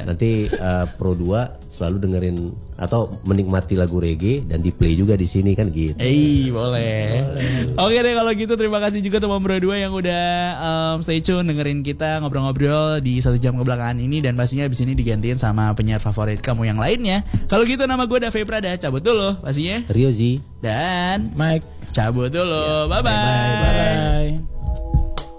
nanti Pro 2 selalu dengerin atau menikmati lagu reggae dan di play juga di sini kan gitu. Boleh. Oke deh kalau gitu, terima kasih juga teman Pro 2 yang udah stay tune dengerin kita ngobrol-ngobrol di 1 jam kebelakangan ini, dan pastinya abis ini digantiin sama penyiar favorit kamu yang lainnya. Kalau gitu nama gue Dave Prada, cabut dulu pastinya. Riozi dan Mike cabut dulu. Bye bye. bye.